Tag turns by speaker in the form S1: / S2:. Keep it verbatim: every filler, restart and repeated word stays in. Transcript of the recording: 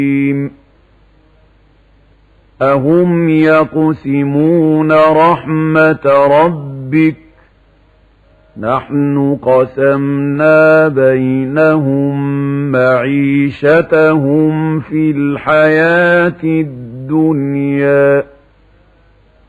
S1: أهم يقسمون رحمة ربك نحن قسمنا بينهم معيشتهم في الحياة الدنيا